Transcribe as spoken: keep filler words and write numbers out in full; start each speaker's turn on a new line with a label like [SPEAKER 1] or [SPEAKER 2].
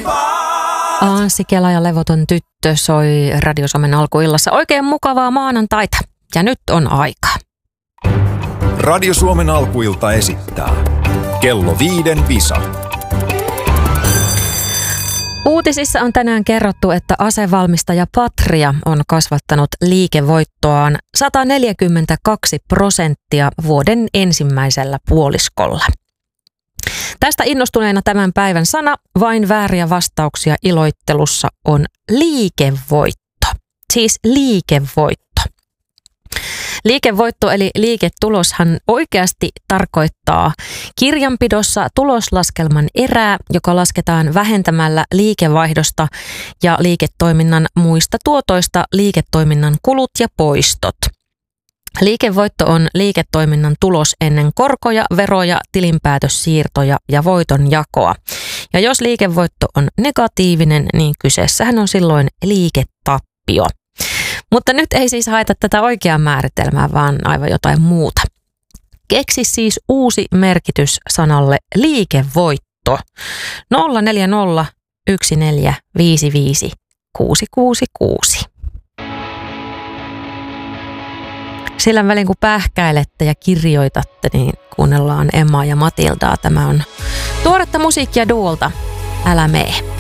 [SPEAKER 1] Anssi Kela ja Levoton tyttö soi Radio Suomen alkuillassa. Oikein mukavaa maanantaita. Ja nyt on aika.
[SPEAKER 2] Radio Suomen alkuilta esittää Kello viiden Visa.
[SPEAKER 1] Uutisissa on tänään kerrottu, että asevalmistaja Patria on kasvattanut liikevoittoaan sata neljäkymmentäkaksi prosenttia vuoden ensimmäisellä puoliskolla. Tästä innostuneena tämän päivän sana, vain vääriä vastauksia iloittelussa, on liikevoitto. Siis liikevoitto. Liikevoitto eli liiketuloshan oikeasti tarkoittaa kirjanpidossa tuloslaskelman erää, joka lasketaan vähentämällä liikevaihdosta ja liiketoiminnan muista tuotoista liiketoiminnan kulut ja poistot. Liikevoitto on liiketoiminnan tulos ennen korkoja, veroja, tilinpäätössiirtoja ja voitonjakoa. Ja jos liikevoitto on negatiivinen, niin kyseessähän on silloin liiketappio. Mutta nyt ei siis haeta tätä oikeaa määritelmää, vaan aivan jotain muuta. Keksi siis uusi merkitys sanalle liikevoitto. nolla neljä nolla yksi neljä viisi viisi kuusi kuusi kuusi. Sillä välin kun pähkäilette ja kirjoitatte, niin kuunnellaan Emmaa ja Matildaa. Tämä on tuoretta musiikkia duolta. Älä mee.